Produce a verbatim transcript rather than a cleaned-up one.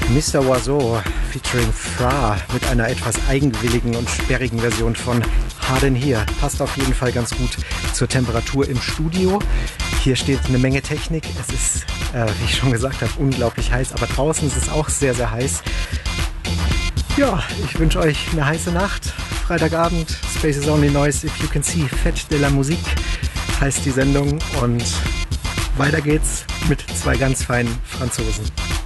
Mister Oiseau featuring Fra mit einer etwas eigenwilligen und sperrigen Version von Hard in Here. Passt auf jeden Fall ganz gut zur Temperatur im Studio. Hier steht eine Menge Technik. Es ist, äh, wie ich schon gesagt habe, unglaublich heiß, aber draußen ist es auch sehr, sehr heiß. Ja, ich wünsche euch eine heiße Nacht. Freitagabend, Space is Only Noise, if you can see, Fête de la Musique heißt die Sendung und weiter geht's mit zwei ganz feinen Franzosen.